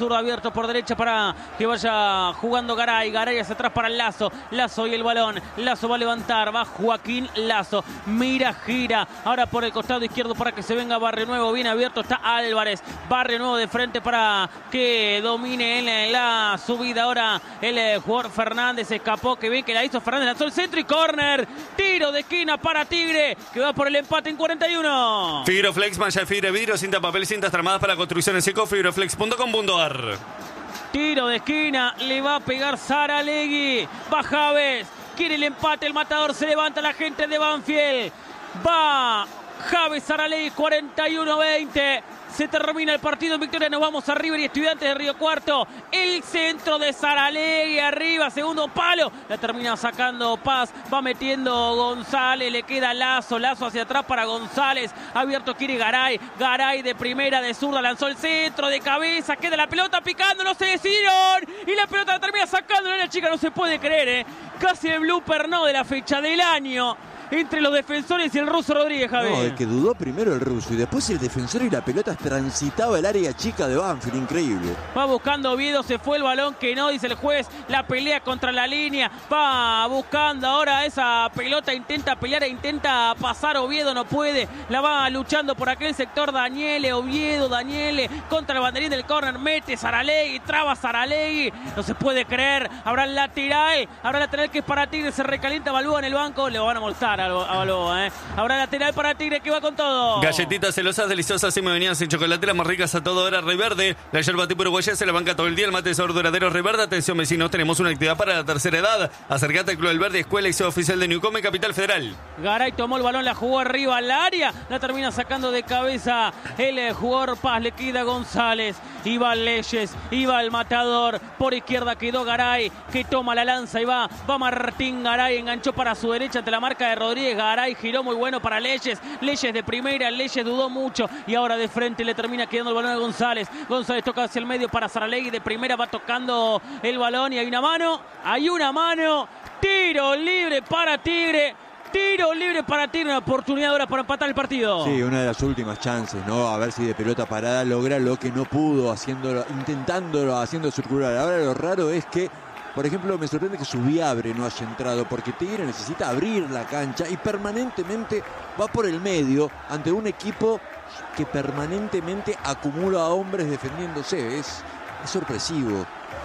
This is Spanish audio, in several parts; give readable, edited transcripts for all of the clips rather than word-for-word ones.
zurdo abierto por derecha para que vaya jugando Garay. Garay hacia atrás para Lazo. Lazo y el balón. Lazo va a levantar. Va Joaquín Lazo. Mira, gira. Ahora por el costado izquierdo para que se venga Barrio Nuevo. Bien abierto está Álvarez. Barrio Nuevo de frente para que domine en la subida. Ahora el jugador Fernández escapó. Que bien que la hizo Fernández. Lanzó el centro y córner. Tiro de esquina para Tigre, que va por el empate en 41. Fibroflex, malla de fibra, vidrio, cinta, papel, cintas tramadas para construcciones seco, fibroflex.com.ar. Tiro de esquina, le va a pegar Saralegui. Va Javes, quiere el empate, el matador, se levanta la gente de Banfield. Va Javes Saralegui, 41-20. Se termina el partido en victoria, nos vamos a River y Estudiantes de Río Cuarto. El centro de Saralegui arriba, segundo palo. La termina sacando Paz, va metiendo González, le queda Lazo. Lazo hacia atrás para González. Abierto quiere Garay. Garay de primera, de zurda, lanzó el centro de cabeza. Queda la pelota picando, no se decidieron. Y la pelota la termina sacando. La chica no se puede creer, Casi el blooper no de la fecha del año. Entre los defensores y el ruso Rodríguez, Javier. No, el que dudó primero el ruso y después el defensor y la pelota transitaba el área chica de Banfield, increíble. Va buscando Oviedo, se fue el balón que no, dice el juez, la pelea contra la línea, va buscando ahora esa pelota, intenta pelear, intenta pasar Oviedo, no puede, la va luchando por aquel sector Daniele, Oviedo, Daniele, contra el banderín del córner, mete Saralegui, traba Saralegui, no se puede creer, habrá el lateral que es para Tigre, se recalienta Balboa en el banco, le van a molestar a Balboa, Habrá lateral para Tigre que va con todo. Galletitas celosas, deliciosas y me venían sin chocolate, las más ricas a toda hora, Riverde. La yerba tipo uruguaya se la banca todo el día, el mate de sabor duradero Riverde. Atención vecinos, tenemos una actividad para la tercera edad. Acércate al Club del Verde, escuela y sede oficial de Newcome, Capital Federal. Garay tomó el balón, la jugó arriba al área, la termina sacando de cabeza el jugador Paz, le queda González, iba Leyes, iba el matador, por izquierda quedó Garay, que toma la lanza y va Martín Garay, enganchó para su derecha ante la marca de Rodríguez, Garay giró muy bueno para Leyes de primera, Leyes dudó mucho y ahora de frente le termina quedando el balón a González. González toca hacia el medio para Saralegui, de primera va tocando el balón y hay una mano, tiro libre para Tigre, una oportunidad ahora para empatar el partido. Sí, una de las últimas chances, ¿no? A ver si de pelota parada logra lo que no pudo, intentándolo, haciendo circular. Ahora lo raro es que, por ejemplo, me sorprende que Subiabre no haya entrado, porque Tigre necesita abrir la cancha y permanentemente va por el medio ante un equipo que permanentemente acumula a hombres defendiéndose. Es sorpresivo.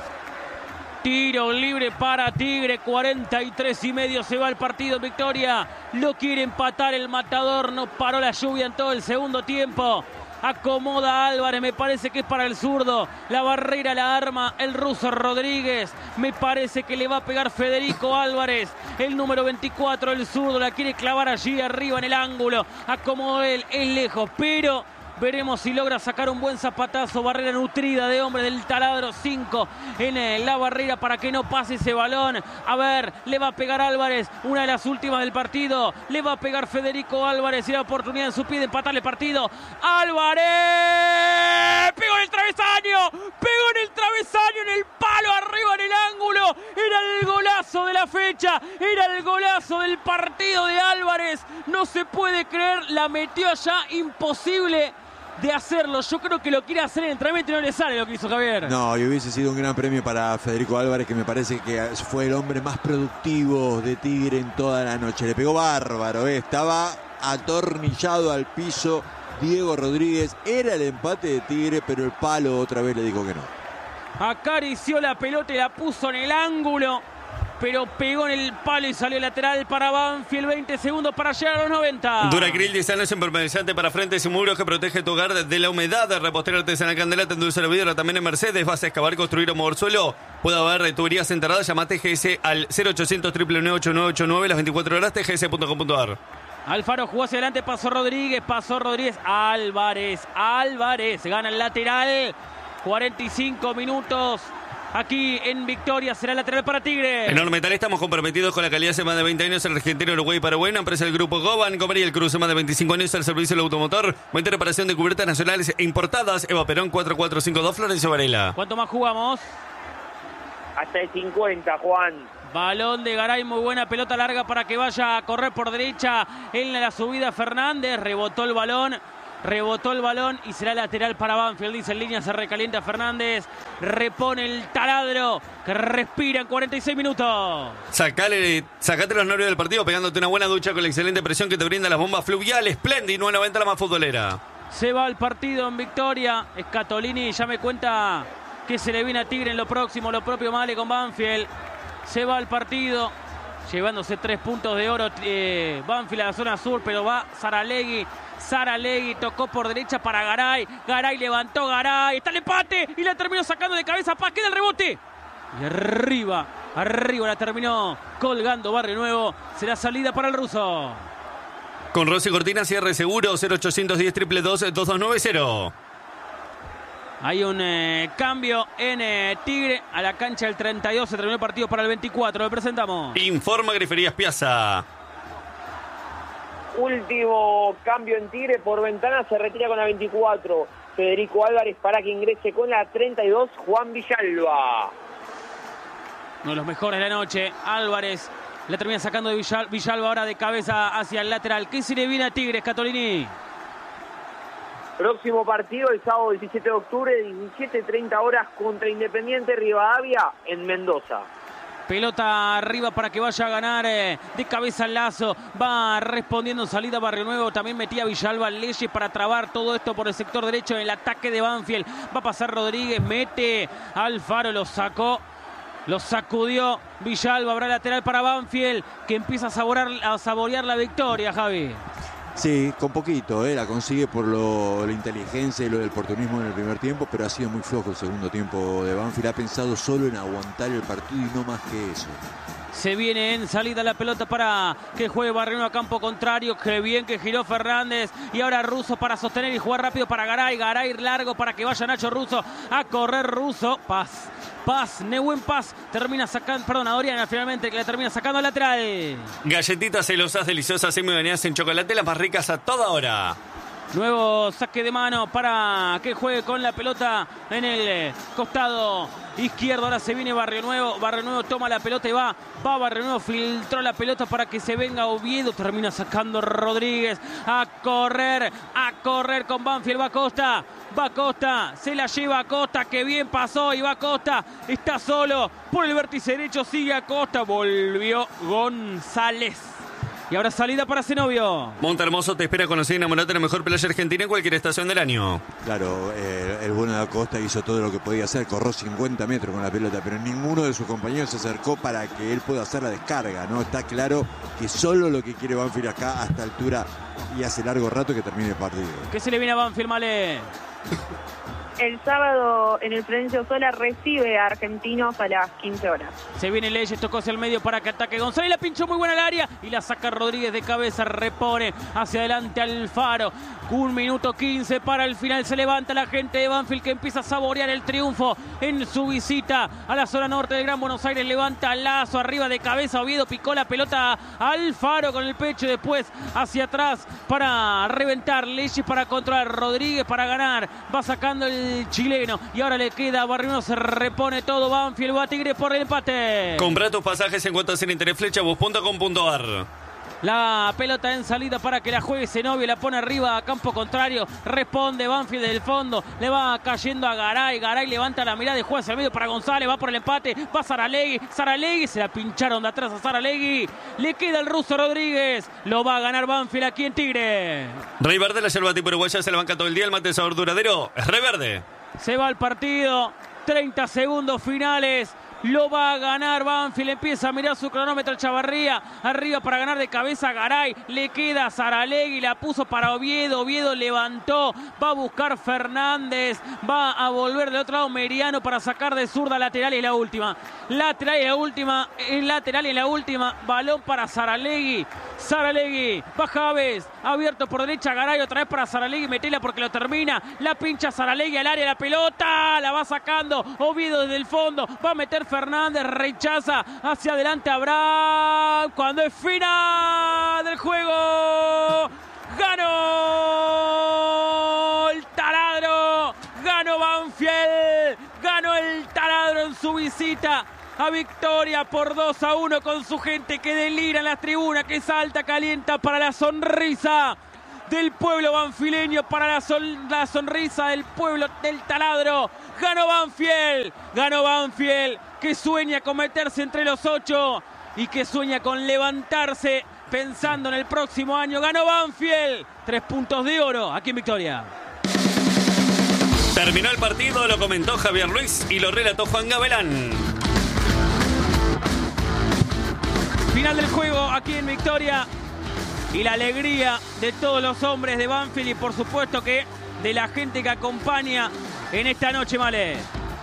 Tiro libre para Tigre, 43:30 se va el partido en victoria. Lo quiere empatar el matador, no paró la lluvia en todo el segundo tiempo. Acomoda Álvarez, me parece que es para el zurdo. La barrera la arma el ruso Rodríguez. Me parece que le va a pegar Federico Álvarez. El número 24, el zurdo, la quiere clavar allí arriba en el ángulo. Acomodó él, es lejos, pero veremos si logra sacar un buen zapatazo. Barrera nutrida de hombres del taladro 5 en la barrera para que no pase ese balón. A ver, le va a pegar Álvarez, una de las últimas del partido. Le va a pegar Federico Álvarez y la oportunidad en su pie de empatarle el partido. Álvarez pegó en el travesaño, en el palo, arriba en el ángulo. Era el golazo de la fecha, era el golazo del partido de Álvarez. No se puede creer, la metió allá, imposible de hacerlo. Yo creo que lo quiere hacer en el entrenamiento y no le sale lo que hizo Javier. No, y hubiese sido un gran premio para Federico Álvarez, que me parece que fue el hombre más productivo de Tigre en toda la noche. Le pegó bárbaro, estaba atornillado al piso Diego Rodríguez. Era el empate de Tigre, pero el palo otra vez le dijo que no. Acarició la pelota y la puso en el ángulo, pero pegó en el palo y salió lateral para Banfield. 20 segundos para llegar a los 90. Duracril 10 años impermeabilizante para frentes y muros que protege tu hogar de la humedad. Repostería artesanal Candela, te endulza la vidrio. También en Mercedes vas a excavar, construir o mover suelo. Puede haber tuberías enterradas. Llamate TGS al 0800 999 las 24 horas, tgs.com.ar. Alfaro jugó hacia adelante, pasó Rodríguez. Álvarez gana el lateral. 45 minutos. Aquí en victoria será lateral para Tigre. En Ormetal estamos comprometidos con la calidad hace más de 20 años. El Argentina, Uruguay y Paraguay. Una empresa del grupo Goban. Comer y el Cruz, más de 25 años. El servicio del automotor. Buena reparación de cubiertas nacionales e importadas. Eva Perón 4452, Florencio Varela. ¿Cuánto más jugamos? Hasta el 50, Juan. Balón de Garay, muy buena pelota larga para que vaya a correr por derecha en la subida Fernández. Rebotó el balón. Rebotó el balón y será lateral para Banfield. Dice en línea, se recalienta Fernández. Repone el taladro que respira en 46 minutos. Sacate los nervios del partido pegándote una buena ducha con la excelente presión que te brindan las bombas fluviales. Splendid 990, la más futbolera. Se va el partido en victoria. Scatolini ya me cuenta que se le viene a Tigre en lo próximo. Lo propio Male con Banfield. Se va el partido, llevándose 3 puntos de oro Banfield a la zona sur, pero va Saralegui. Saralegui tocó por derecha para Garay. Garay levantó, Garay. Está el empate y la terminó sacando de cabeza. Paz, queda el rebote. Y arriba la terminó colgando Barrio Nuevo. Será salida para el ruso. Con Rossi Cortina, cierre seguro, 0810 222 2290. Hay un cambio en Tigre. A la cancha del 32 se terminó el partido para el 24. Lo presentamos. Informa Griferías Piazza. Último cambio en Tigre por Ventana, se retira con la 24. Federico Álvarez para que ingrese con la 32, Juan Villalba. Uno de los mejores de la noche. Álvarez la termina sacando de Villalba ahora de cabeza hacia el lateral. ¿Qué se le viene a Tigre, Scatolini? Próximo partido el sábado 17 de octubre, 17:30 horas contra Independiente Rivadavia en Mendoza. Pelota arriba para que vaya a ganar de cabeza el Lazo. Va respondiendo salida Barrio Nuevo. También metía Villalba Leyes para trabar todo esto por el sector derecho en el ataque de Banfield. Va a pasar Rodríguez, mete Alfaro, lo sacó. Lo sacudió Villalba. Habrá lateral para Banfield que empieza a saborear la victoria, Javi. Sí, con poquito, la consigue por la inteligencia y lo del oportunismo en el primer tiempo, pero ha sido muy flojo el segundo tiempo de Banfield. Ha pensado solo en aguantar el partido y no más que eso. Se viene en salida la pelota para que juegue Barrio Nuevo a campo contrario. Qué bien que giró Fernández. Y ahora Russo para sostener y jugar rápido para Garay. Garay largo para que vaya Nacho Russo a correr Russo. Paz, Nehuen Paz termina sacando, perdón, a Doriana finalmente que la termina sacando al lateral. Galletitas celosas, deliciosas, semi-bañadas en chocolate, las más ricas a toda hora. Nuevo saque de mano para que juegue con la pelota en el costado izquierdo. Ahora se viene Barrio Nuevo. Barrio Nuevo toma la pelota y va Barrio Nuevo. Filtró la pelota para que se venga Oviedo. Termina sacando Rodríguez a correr con Banfield. Va Costa. Se la lleva a Costa. Que bien pasó y va Costa. Está solo por el vértice derecho. Sigue a Costa. Volvió González. Y ahora salida para Zenobio. Montehermoso te espera conocer y enamorarte de la mejor playa argentina en cualquier estación del año. Claro, el bueno de Acosta hizo todo lo que podía hacer, corrió 50 metros con la pelota, pero ninguno de sus compañeros se acercó para que él pueda hacer la descarga, ¿no? Está claro que solo lo que quiere Banfield acá a esta altura y hace largo rato que termine el partido. ¿Qué se le viene a Banfield, Male? El sábado en el Florencio Sola recibe a Argentinos a las 15 horas. Se viene Leyes, tocó hacia el medio para que ataque González. La pinchó muy buena al área y la saca Rodríguez de cabeza. Repone hacia adelante Alfaro. 1 minuto 15 para el final. Se levanta la gente de Banfield que empieza a saborear el triunfo en su visita a la zona norte del Gran Buenos Aires. Levanta Lazo arriba de cabeza. Oviedo picó la pelota a Alfaro con el pecho. Después hacia atrás para reventar. Leyes para controlar. Rodríguez para ganar. Va sacando el chileno y ahora le queda a Barrio Nuevo. Se repone todo. Banfield va a Tigre por el empate. Compra tus pasajes en cuotas en interflechavoz.com.ar. La pelota en salida para que la juegue Zenobio, la pone arriba a campo contrario, responde Banfield del fondo, le va cayendo a Garay, Garay levanta la mirada y juega hacia el medio para González, va por el empate, va Saralegui, se la pincharon de atrás a Saralegui, le queda el ruso Rodríguez, lo va a ganar Banfield aquí en Tigre. Rey Verde, la yerba tipo uruguaya, se la banca todo el día, el mate de sabor duradero, es Rey Verde. Se va el partido, 30 segundos finales. Lo va a ganar Banfield, empieza a mirar su cronómetro Chavarría, arriba para ganar de cabeza Garay, le queda Saralegui, la puso para Oviedo, Oviedo levantó, va a buscar Fernández, va a volver del otro lado Meriano para sacar de zurda, lateral y la última, balón para Saralegui, va Javes, abierto por derecha Garay, otra vez para Saralegui, metela porque lo termina, la pincha Saralegui al área, la pelota, la va sacando, Oviedo desde el fondo, va a meter Fernández, rechaza hacia adelante Abraham, cuando es final del juego, ganó el taladro, ganó Banfield, ganó el taladro en su visita a victoria por 2-1 con su gente que delira en las tribunas, que salta, calienta para la sonrisa del pueblo banfileño, para la sonrisa del pueblo del taladro. Ganó Banfield, que sueña con meterse entre los 8 y que sueña con levantarse pensando en el próximo año. Ganó Banfield, 3 puntos de oro aquí en Victoria. Terminó el partido, lo comentó Javier Luis y lo relató Juan Gavelán. Final del juego aquí en Victoria y la alegría de todos los hombres de Banfield y por supuesto que de la gente que acompaña en esta noche, Male.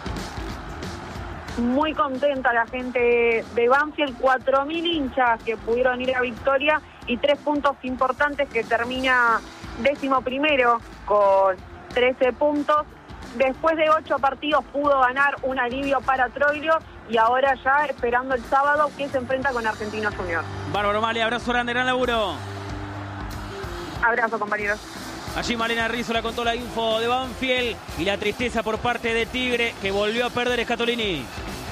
Muy contenta la gente de Banfield, 4.000 hinchas que pudieron ir a Victoria y 3 puntos importantes, que termina 11º con 13 puntos. Después de 8 partidos pudo ganar, un alivio para Troilo y ahora ya esperando el sábado que se enfrenta con Argentinos Juniors. Bárbaro, Male, abrazo grande, gran laburo. Abrazo, compañeros. Allí Malena Rizzo la contó la info de Banfield y la tristeza por parte de Tigre, que volvió a perder Scatolini.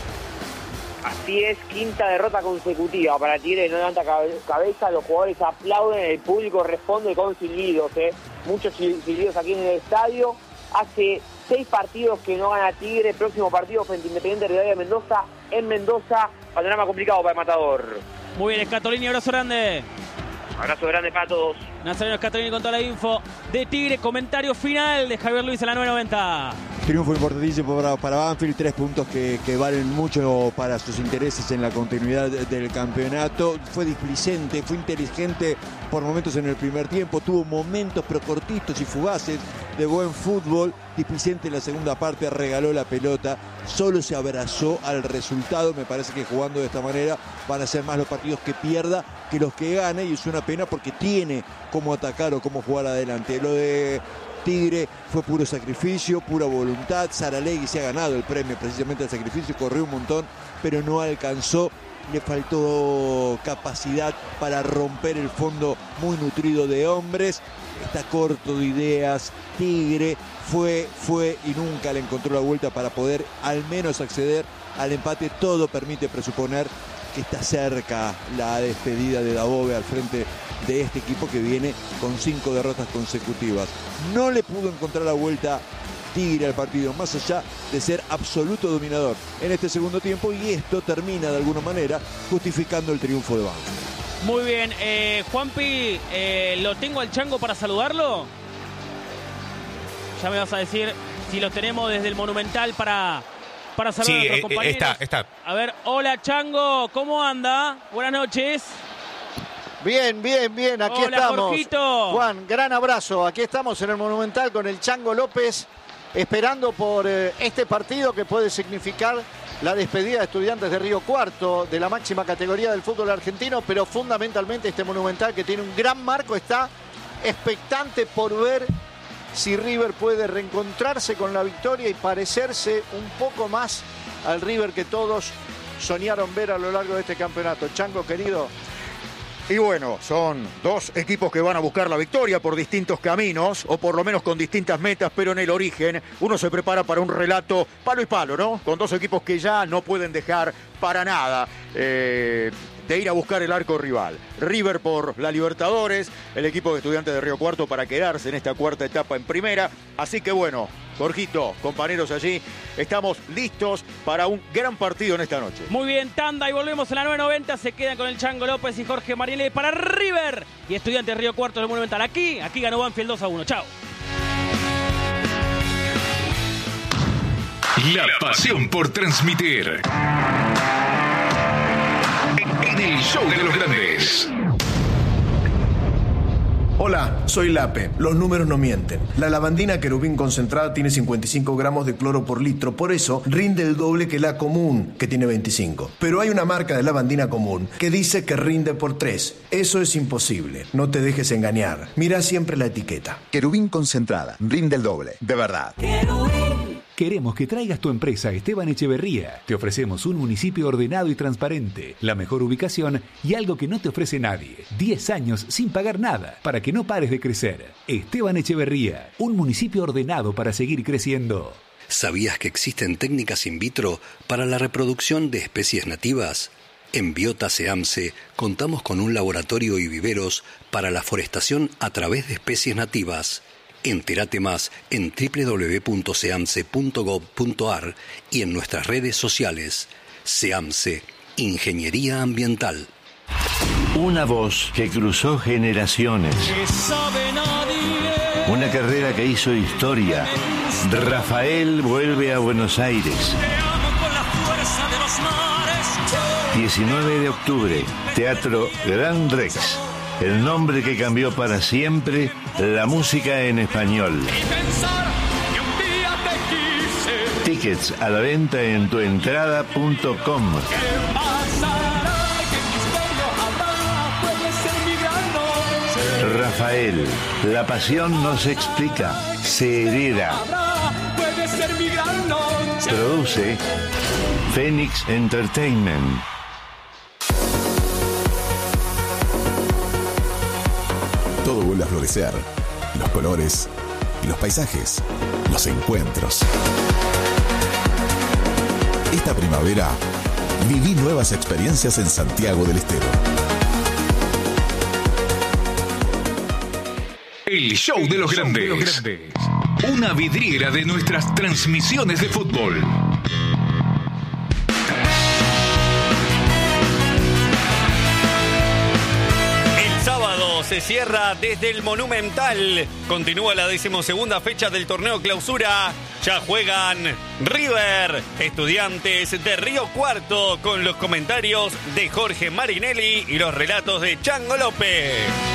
Así es, 5ª derrota consecutiva para Tigre, no levanta cabeza, los jugadores aplauden, el público responde con silbidos, muchos silbidos aquí en el estadio. Hace 6 partidos que no gana Tigre, el próximo partido frente a Independiente Rivadavia de Mendoza, en Mendoza, panorama complicado para el Matador. Muy bien, Scatolini, abrazo grande. Abrazo grande para todos. Nazareno Scatolini con toda la info de Tigre. Comentario final de Javier Luis a la 9:90. Triunfo importantísimo para Banfield, 3 puntos que valen mucho para sus intereses en la continuidad del campeonato. Fue displicente, fue inteligente por momentos en el primer tiempo, tuvo momentos pero cortitos y fugaces de buen fútbol. Displicente en la segunda parte, regaló la pelota, solo se abrazó al resultado. Me parece que jugando de esta manera van a ser más los partidos que pierda que los que gane, y es una pena porque tiene cómo atacar o cómo jugar adelante. Lo de Tigre fue puro sacrificio, pura voluntad. Saralegui se ha ganado el premio precisamente al sacrificio, corrió un montón pero no alcanzó, le faltó capacidad para romper el fondo muy nutrido de hombres. Está corto de ideas. Tigre fue y nunca le encontró la vuelta para poder al menos acceder al empate. Todo permite presuponer que está cerca la despedida de Dabove al frente de este equipo que viene con 5 derrotas consecutivas. No le pudo encontrar la vuelta Tigre al partido, más allá de ser absoluto dominador en este segundo tiempo, y esto termina de alguna manera justificando el triunfo de Banfield. Muy bien, Juanpi, ¿lo tengo al Chango para saludarlo? Ya me vas a decir si lo tenemos desde el Monumental para saludar a nuestros compañeros. Está. A ver, hola Chango, ¿cómo anda? Buenas noches. Bien, aquí hola, estamos. Jorgito. Juan, gran abrazo. Aquí estamos en el Monumental con el Chango López, esperando por este partido que puede significar la despedida de Estudiantes de Río Cuarto de la máxima categoría del fútbol argentino, pero fundamentalmente este Monumental, que tiene un gran marco, está expectante por ver si River puede reencontrarse con la victoria y parecerse un poco más al River que todos soñaron ver a lo largo de este campeonato. Chango, querido. Y bueno, son 2 equipos que van a buscar la victoria por distintos caminos, o por lo menos con distintas metas, pero en el origen uno se prepara para un relato palo y palo, ¿no? Con 2 equipos que ya no pueden dejar para nada de ir a buscar el arco rival. River por la Libertadores, el equipo de Estudiantes de Río Cuarto para quedarse en esta 4ª etapa en primera. Así que bueno, Jorgito, compañeros allí, estamos listos para un gran partido en esta noche. Muy bien, tanda y volvemos a la 9:90. Se quedan con el Chango López y Jorge Marielli para River y Estudiantes Río Cuarto del Monumental. Aquí ganó Banfield 2-1. Chao. La pasión por transmitir. En el show de los grandes. Hola, soy Lape. Los números no mienten. La lavandina Querubín concentrada tiene 55 gramos de cloro por litro, por eso rinde el doble que la común, que tiene 25. Pero hay una marca de lavandina común que dice que rinde por 3. Eso es imposible. No te dejes engañar. Mira siempre la etiqueta. Querubín concentrada, rinde el doble, de verdad. Queremos que traigas tu empresa a Esteban Echeverría. Te ofrecemos un municipio ordenado y transparente, la mejor ubicación y algo que no te ofrece nadie. 10 años sin pagar nada, para que no pares de crecer. Esteban Echeverría, un municipio ordenado para seguir creciendo. ¿Sabías que existen técnicas in vitro para la reproducción de especies nativas? En Biota SEAMSE contamos con un laboratorio y viveros para la forestación a través de especies nativas. Entérate más en www.seamse.gov.ar y en nuestras redes sociales. SEAMSE, Ingeniería Ambiental. Una voz que cruzó generaciones. Una carrera que hizo historia. Rafael vuelve a Buenos Aires. 19 de octubre, Teatro Gran Rex. El nombre que cambió para siempre la música en español. Tickets a la venta en tuentrada.com. Rafael, la pasión no se explica, se hereda. Produce Phoenix Entertainment. Todo vuelve a florecer. Los colores, los paisajes, los encuentros. Esta primavera, viví nuevas experiencias en Santiago del Estero. El show de los grandes. Una vidriera de nuestras transmisiones de fútbol. Se cierra desde el Monumental. Continúa la 12ª fecha del torneo clausura. Ya juegan River, Estudiantes de Río Cuarto, con los comentarios de Jorge Marinelli y los relatos de Chango López.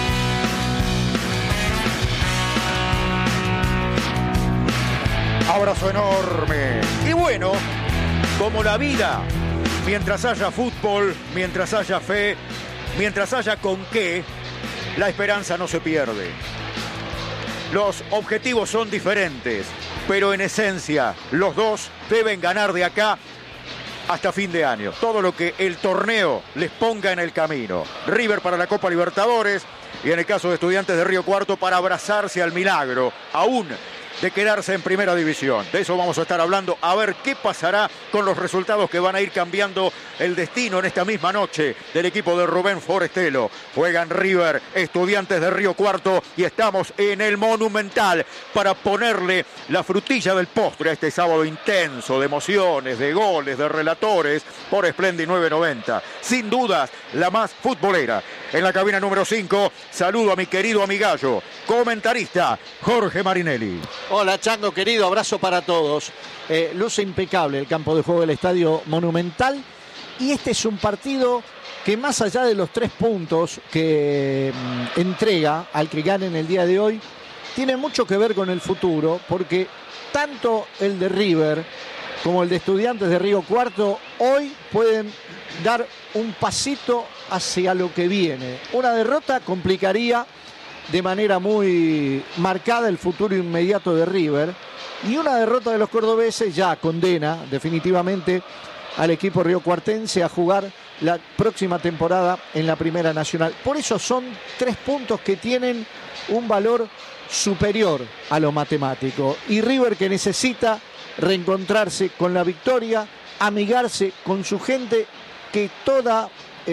Abrazo enorme. Y bueno, como la vida, mientras haya fútbol, mientras haya fe, mientras haya con qué, la esperanza no se pierde. Los objetivos son diferentes, pero en esencia los dos deben ganar de acá hasta fin de año. Todo lo que el torneo les ponga en el camino. River para la Copa Libertadores y en el caso de Estudiantes de Río Cuarto para abrazarse al milagro, aún de quedarse en primera división. De eso vamos a estar hablando, a ver qué pasará con los resultados que van a ir cambiando el destino en esta misma noche del equipo de Rubén Forestelo. Juegan River, Estudiantes de Río Cuarto y estamos en el Monumental para ponerle la frutilla del postre a este sábado intenso de emociones, de goles, de relatores por Splendid 990. Sin dudas, la más futbolera. En la cabina número 5, saludo a mi querido amigallo, comentarista Jorge Marinelli. Hola Chango, querido, abrazo para todos. Luce impecable el campo de juego del Estadio Monumental. Y este es un partido que más allá de los 3 puntos que entrega al que gane en el día de hoy, tiene mucho que ver con el futuro, porque tanto el de River como el de Estudiantes de Río Cuarto hoy pueden dar un pasito hacia lo que viene. Una derrota complicaría de manera muy marcada el futuro inmediato de River, y una derrota de los cordobeses ya condena definitivamente al equipo riocuartense a jugar la próxima temporada en la Primera Nacional. Por eso son 3 puntos que tienen un valor superior a lo matemático, y River que necesita reencontrarse con la victoria, amigarse con su gente, que todo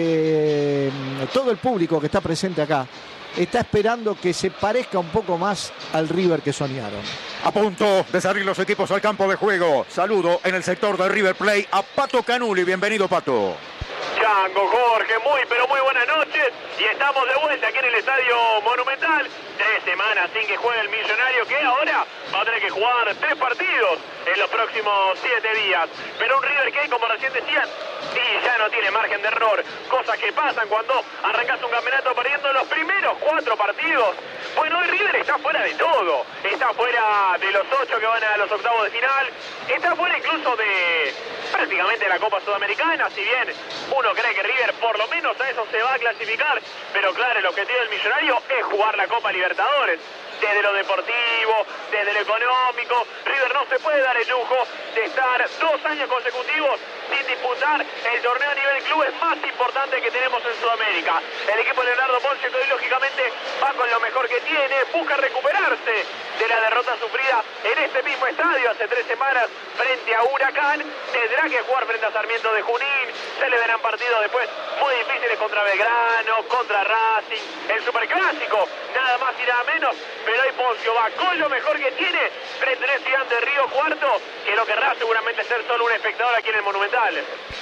el público que está presente acá está esperando que se parezca un poco más al River que soñaron. A punto de salir los equipos al campo de juego. Saludo en el sector de River Plate a Pato Canuli. Bienvenido, Pato. Chango, Jorge, muy pero muy buenas noches. Y estamos de vuelta aquí en el Estadio Monumental. 3 semanas sin que juegue el Millonario, que ahora va a tener que jugar 3 partidos en los próximos 7 días. Pero un River que, como recién decían, sí, ya no tiene margen de error. Cosas que pasan cuando arrancas un campeonato perdiendo los primeros 4 partidos. Bueno, hoy River está fuera de todo. Está fuera de los 8 que van a los octavos de final. Está fuera incluso de prácticamente la Copa Sudamericana. Si bien uno cree que River por lo menos a eso se va a clasificar. Pero claro, el objetivo del Millonario es jugar la Copa Libertadores. Desde lo deportivo, desde lo económico, River no se puede dar el lujo de estar 2 años consecutivos sin disputar el torneo a nivel clubes más importante que tenemos en Sudamérica. El equipo de Leonardo Ponce, que hoy lógicamente va con lo mejor que tiene, busca recuperarse de la derrota sufrida en este mismo estadio hace 3 semanas frente a Huracán. Tendrá que jugar frente a Sarmiento de Junín, se le verán partidos después muy difíciles contra Belgrano, contra Racing, el Superclásico, nada más y nada menos, pero hoy Poncio va con lo mejor que tiene frente a un Estudiante de Río Cuarto, que lo querrá seguramente ser solo un espectador aquí en el Monumental.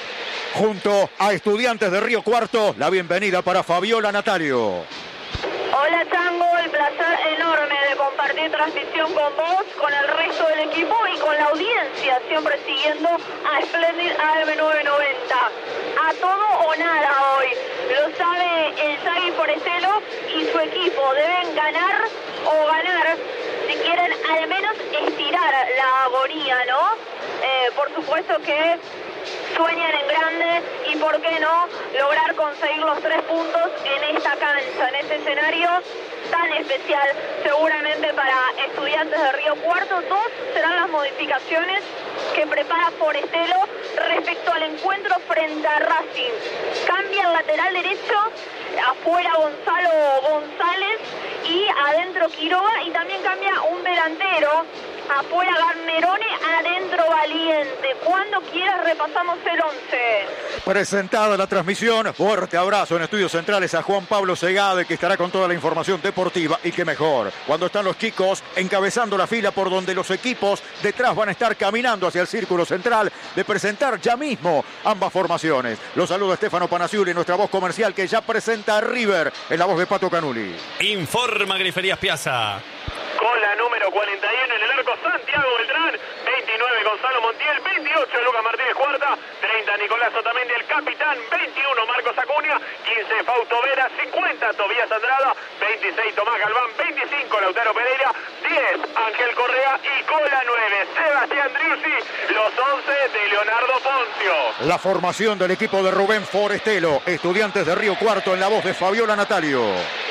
Junto a Estudiantes de Río Cuarto, la bienvenida para Fabiola Natalio. Hola Chango, el placer enorme de compartir transmisión con vos, con el resto del equipo y con la audiencia, siempre siguiendo a Splendid AM990. A todo o nada hoy, lo sabe el Yagui Forestelo y su equipo. Deben ganar o ganar si quieren al menos estirar la agonía, ¿no? Por supuesto que sueñan en grande y por qué no lograr conseguir los 3 puntos en esta cancha, en este escenario tan especial seguramente para Estudiantes de Río Cuarto. 2 serán las modificaciones que prepara Forestelo respecto al encuentro frente a Racing. Cambia el lateral derecho, afuera Gonzalo González y adentro Quiroga, y también cambia un delantero. Afuera Garnerone, adentro Valiente. Cuando quieras repasamos el 11. Presentada la transmisión, fuerte abrazo en Estudios Centrales a Juan Pablo Segade, que estará con toda la información deportiva. Y qué mejor, cuando están los chicos encabezando la fila por donde los equipos detrás van a estar caminando hacia el círculo central de presentar ya mismo ambas formaciones. Los saluda Stefano Panaciuli, nuestra voz comercial, que ya presenta a River en la voz de Pato Canuli. Informa Griferías Piazza. Con la número 41 en el arco, Santiago Beltrán, 29 Gonzalo Montiel, 28 Lucas Martínez Cuarta, 30 Nicolás Otamendi, el capitán, 21 Marcos Acuña, 15 Fausto Vera, 50 Tobías Andrada, 26 Tomás Galván, 25 Lautaro Pereira, 10 Ángel Correa y con la 9 Sebastián Driussi, los 11 de Leonardo Poncio. La formación del equipo de Rubén Forestelo, Estudiantes de Río Cuarto, en la voz de Fabiola Natalio.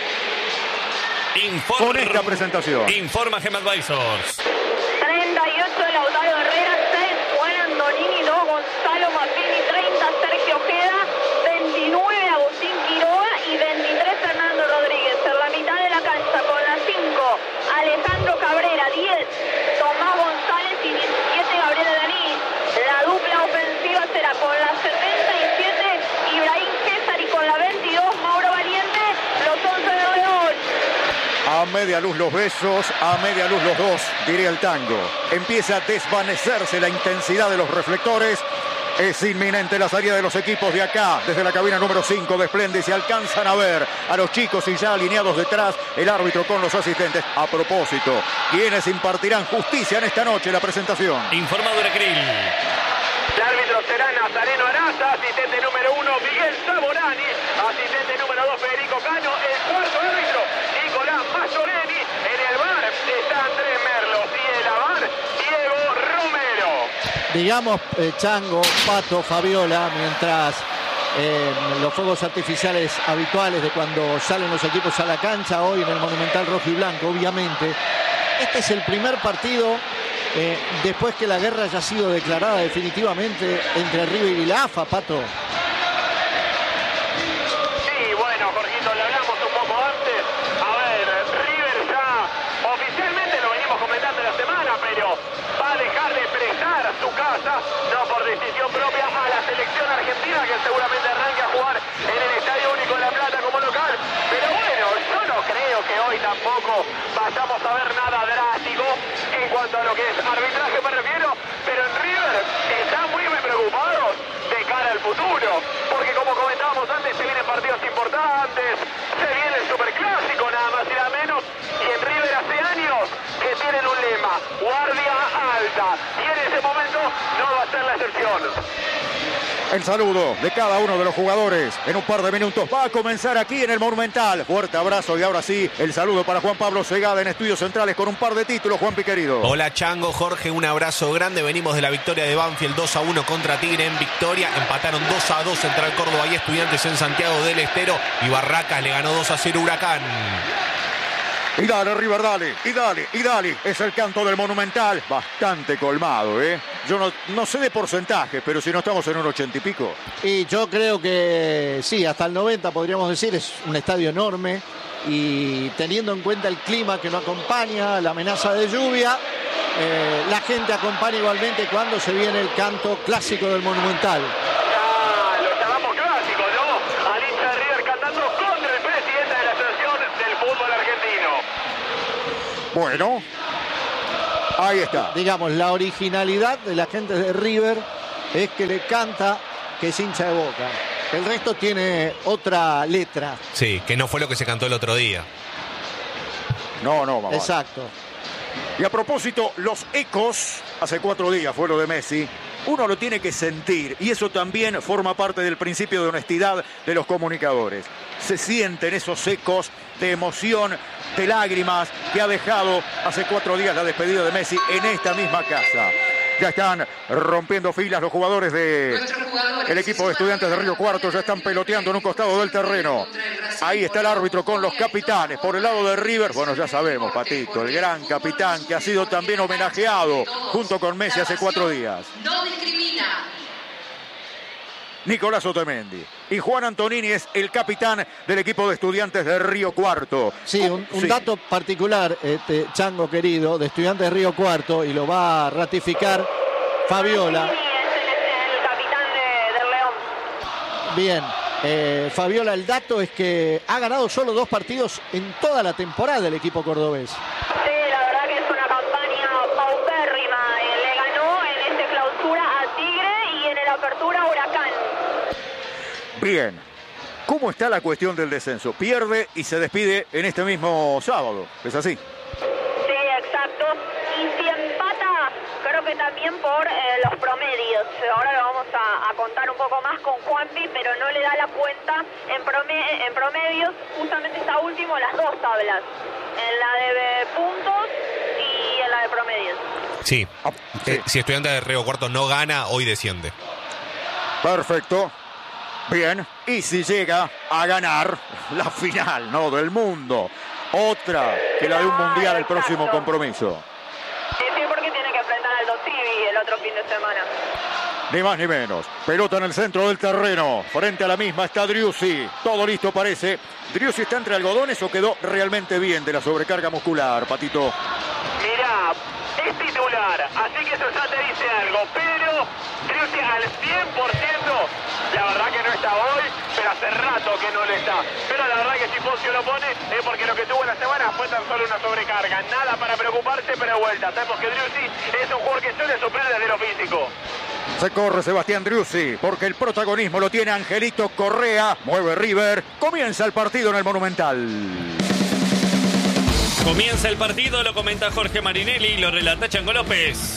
Con esta presentación. Informa Gem Advisors. 38 Lautaro Herrera, 6 Juan Andonini, 2 Gonzalo Maffini, 30 Sergio Ojeda, 29 Agustín Quiroga y 23 Fernando Rodríguez. En la mitad de la cancha con la 5 Alejandro Cabrera, 10 Tomás González y 17 Gabriela Daní. La dupla ofensiva será con la 77 Ibrahim César y con la 22 Mauro Valiente, los 11 de León. A media luz los besos, a media luz los dos, diría el tango. Empieza a desvanecerse la intensidad de los reflectores. Es inminente la salida de los equipos de acá, desde la cabina número 5 de Splendid. Se alcanzan a ver a los chicos y ya alineados detrás, el árbitro con los asistentes. A propósito, quienes impartirán justicia en esta noche, la presentación. Informa Duracril. El árbitro será Nazareno Araza, asistente número 1 Miguel Saborani, asistente número 2 Federico Cano, el cuarto árbitro Nicolás Mayoreni, en el bar está Andrés Merlos y en la bar Diego Romero. Digamos, Chango, Pato, Fabiola, mientras los fuegos artificiales habituales de cuando salen los equipos a la cancha, hoy en el Monumental Rojo y Blanco, obviamente, este es el primer partido después que la guerra haya sido declarada definitivamente entre River y la AFA, Pato. Sí, bueno, Jorgito, le hablamos un poco antes. A ver, River ya oficialmente lo venimos comentando la semana, pero va a dejar de prestar su casa, no por decisión propia, a la selección argentina, que seguramente arranque a jugar en el Estadio Único de La Plata como local. Pero bueno, yo no creo que hoy tampoco vayamos a ver nada drástico en cuanto a lo que es arbitraje me refiero, pero en River están muy preocupados de cara al futuro, porque como comentábamos antes, se vienen partidos importantes, se viene el Superclásico, nada más y nada menos, y en River hace años que tienen un lema, guardia alta, y en ese momento no va a ser la excepción. El saludo de cada uno de los jugadores en un par de minutos va a comenzar aquí en el Monumental. Fuerte abrazo y ahora sí, el saludo para Juan Pablo Segada en Estudios Centrales con un par de títulos, Juanpi querido. Hola Chango, Jorge, un abrazo grande. Venimos de la victoria de Banfield 2-1 contra Tigre en Victoria. Empataron 2-2 Central Córdoba y Estudiantes en Santiago del Estero. Y Barracas le ganó 2-0 Huracán. Y dale, River, dale, y dale, y dale. Es el canto del Monumental. Bastante colmado, ¿eh? Yo no sé de porcentaje, pero si no estamos en un 80 y pico. Y yo creo que sí, hasta el 90 podríamos decir. Es un estadio enorme. Y teniendo en cuenta el clima que no acompaña, la amenaza de lluvia, la gente acompaña igualmente cuando se viene el canto clásico del Monumental. Los Bueno, ahí está. Digamos, la originalidad de la gente de River es que le canta que es hincha de Boca. El resto tiene otra letra. Sí, que no fue lo que se cantó el otro día. No, mamá. Exacto. Y a propósito, los ecos, hace 4 días fue lo de Messi, uno lo tiene que sentir y eso también forma parte del principio de honestidad de los comunicadores. Se sienten esos ecos de emoción, de lágrimas que ha dejado hace 4 días la despedida de Messi en esta misma casa. Ya están rompiendo filas los jugadores del equipo de Estudiantes de Río Cuarto, ya están peloteando en un costado del terreno. Ahí está el árbitro con los capitanes. Por el lado de River, bueno, ya sabemos, Patito, el gran capitán que ha sido también homenajeado junto con Messi hace 4 días. No discrimina. Nicolás Otamendi. Y Juan Antonini es el capitán del equipo de Estudiantes de Río Cuarto. Sí, un dato particular, Chango querido, de Estudiantes de Río Cuarto, y lo va a ratificar Fabiola. El capitán del León. Bien, Fabiola, el dato es que ha ganado solo 2 partidos en toda la temporada el equipo cordobés. Sí, la verdad que es una campaña paupérrima. Le ganó en este clausura a Tigre y en el apertura a Huracán. Bien. ¿Cómo está la cuestión del descenso? Pierde y se despide en este mismo sábado. ¿Es así? Sí, exacto. Y si empata, creo que también por los promedios. Ahora lo vamos a contar un poco más con Juanpi, pero no le da la cuenta en promedios. Justamente está último las 2 tablas. En la de puntos y en la de promedios. Sí. Si Estudiantes de Río Cuarto no gana, hoy desciende. Perfecto. Bien, y si llega a ganar la final, ¿no?, del mundo, otra que la de un mundial, el próximo compromiso. Sí, porque tiene que enfrentar al Civi el otro fin de semana. Ni más ni menos. Pelota en el centro del terreno. Frente a la misma está Driussi. Todo listo parece. ¿Driussi está entre algodones o quedó realmente bien de la sobrecarga muscular, Patito? Mirá, es titular, así que eso ya te dice algo, pero Driussi al 100%, la verdad que no está hoy, pero hace rato que no le está. Pero la verdad que si Focio lo pone es porque lo que tuvo la semana fue tan solo una sobrecarga. Nada para preocuparse, pero de vuelta. Sabemos que Driussi es un jugador que suele superar desde lo físico. Se corre Sebastián Driussi porque el protagonismo lo tiene Angelito Correa. Mueve River. Comienza el partido en el Monumental. Comienza el partido, lo comenta Jorge Marinelli, lo relata Chango López.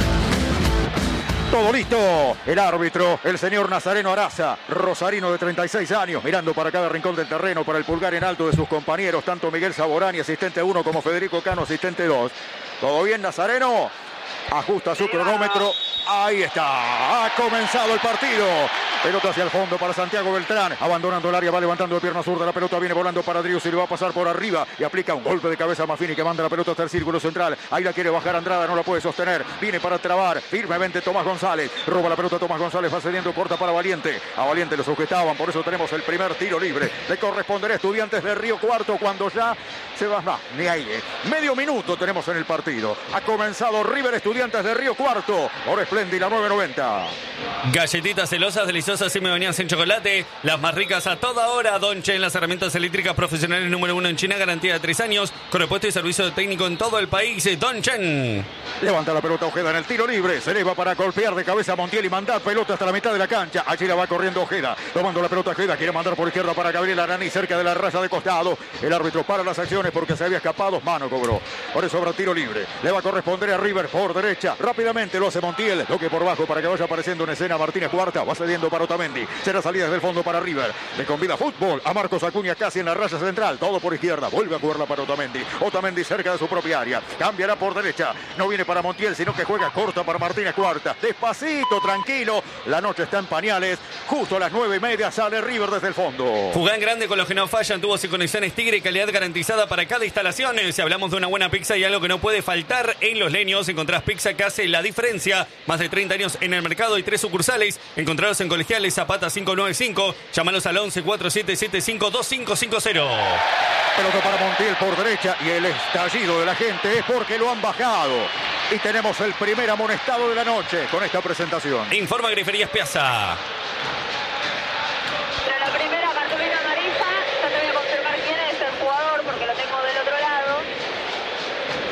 Todo listo. El árbitro, el señor Nazareno Araza, rosarino de 36 años, mirando para cada rincón del terreno, para el pulgar en alto de sus compañeros, tanto Miguel Saborani, asistente 1, como Federico Cano, asistente 2. ¿Todo bien, Nazareno? Ajusta su cronómetro. Ahí está. Ha comenzado el partido. Pelota hacia el fondo para Santiago Beltrán. Abandonando el área, va levantando de pierna zurda. La pelota viene volando para Driussi y le va a pasar por arriba. Y aplica un golpe de cabeza a Maffini, que manda la pelota hasta el círculo central. Ahí la quiere bajar Andrada, no la puede sostener. Viene para trabar firmemente Tomás González. Roba la pelota Tomás González, va cediendo, corta para Valiente. A Valiente lo sujetaban, por eso tenemos el primer tiro libre. Le corresponderá a Estudiantes de Río Cuarto cuando ya se va. No, ni ahí. Medio minuto tenemos en el partido. Ha comenzado River Estudiantes de Río Cuarto. Por Splendid, la 9.90. Galletitas celosas, deliciosas y me bañadas en chocolate. Las más ricas a toda hora. Don Chen, las herramientas eléctricas profesionales número 1 en China. Garantía de 3 años. Con repuesto y servicio técnico en todo el país. Don Chen. Levanta la pelota Ojeda en el tiro libre. Se eleva para golpear de cabeza a Montiel y mandar pelota hasta la mitad de la cancha. Allí la va corriendo Ojeda. Tomando la pelota Ojeda. Quiere mandar por izquierda para Gabriel Arani, cerca de la raya de costado. El árbitro para las acciones porque se había escapado. Mano cobró. Por eso habrá tiro libre. Le va a corresponder a River por derecha. Rápidamente lo hace Montiel. Toque por bajo para que vaya apareciendo en escena Martínez Cuarta. Va cediendo para Otamendi. Será salida desde el fondo para River. Le convida fútbol a Marcos Acuña casi en la raya central. Todo por izquierda. Vuelve a jugarla para Otamendi. Otamendi cerca de su propia área. Cambiará por derecha. No viene para Montiel, sino que juega corta para Martínez Cuarta. Despacito, tranquilo. La noche está en pañales. Justo a las 9:30 sale River desde el fondo. Jugá en grande con los que no fallan. Tubos y conexiones Tigre. Calidad garantizada para cada instalación. Si hablamos de una buena pizza y algo que no puede faltar en Los Leños, encontrás pizza que hace la diferencia. Más de 30 años en el mercado y 3 sucursales. Encontrados en Colegiales Zapata 595. Llámalos al 11 4775 2550. Pelota para Montiel por derecha y el estallido de la gente es porque lo han bajado. Y tenemos el primer amonestado de la noche con esta presentación. Informa Griferías Piazza. Pero la primera cartulina amarilla, ya te voy a confirmar quién es el jugador porque lo tengo del otro lado.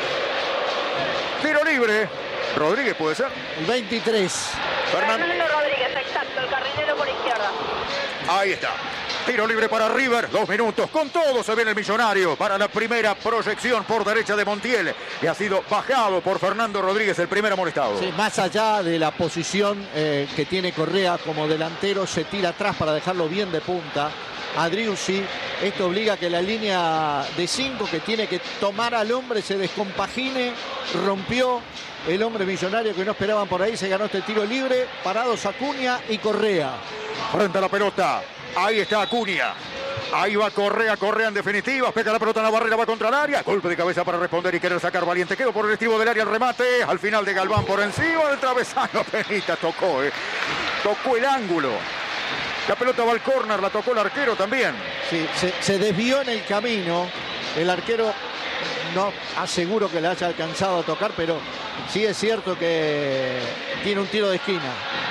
libre. Rodríguez puede ser. El 23. Fernando Rodríguez, exacto, el carrilero por izquierda. Ahí está. Tiro libre para River, 2 minutos. Con todo se viene el Millonario para la primera proyección por derecha de Montiel, que ha sido bajado por Fernando Rodríguez, el primer amonestado. Sí, más allá de la posición que tiene Correa como delantero, se tira atrás para dejarlo bien de punta. Adriussi, esto obliga a que la línea de 5 que tiene que tomar al hombre se descompagine. Rompió el hombre Millonario que no esperaban por ahí, se ganó este tiro libre. Parados Acuña y Correa. Frente a la pelota. Ahí está Acuña. Ahí va Correa en definitiva. Pega la pelota en la barrera, va contra el área. Golpe de cabeza para responder y querer sacar Valiente. Quedó por el estribo del área el remate. Al final de Galván por encima del travesaño. Penita tocó, tocó el ángulo. La pelota va al córner, la tocó el arquero también. Sí, se desvió en el camino. El arquero no aseguro que le haya alcanzado a tocar, pero sí es cierto que tiene un tiro de esquina.